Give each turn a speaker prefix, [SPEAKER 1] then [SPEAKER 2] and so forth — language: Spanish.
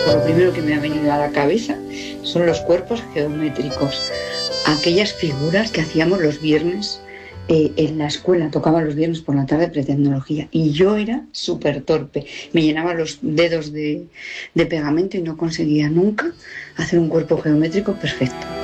[SPEAKER 1] lo primero que me ha venido a la cabeza son los cuerpos geométricos, aquellas figuras que hacíamos los viernes en la escuela, tocaba los viernes por la tarde pretecnología y yo era súper torpe, me llenaba los dedos de pegamento y no conseguía nunca hacer un cuerpo geométrico perfecto.